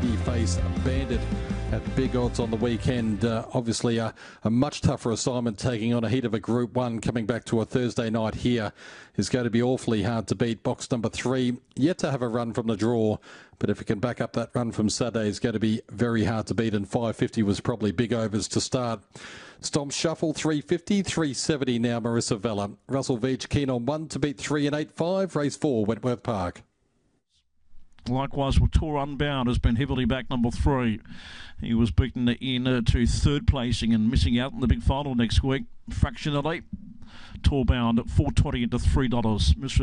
Babyface Bandit at big odds on the weekend. Obviously a much tougher assignment, taking on a heat of a Group 1, coming back to a Thursday night here is going to be awfully hard to beat. Box number 3, yet to have a run from the draw, but if it can back up that run from Saturday, it's going to be very hard to beat, and 550 was probably big overs to start. Stomp Shuffle 350, 370 now Marissa Vella. Russell Veach keen on 1 to beat 3 and 8-5. Race 4, Wentworth Park. Likewise, Tour Unbound has been heavily back, number 3. He was beaten in to third placing and missing out in the big final next week. Fractionally, Tour Bound at $4.20 into $3. Mr.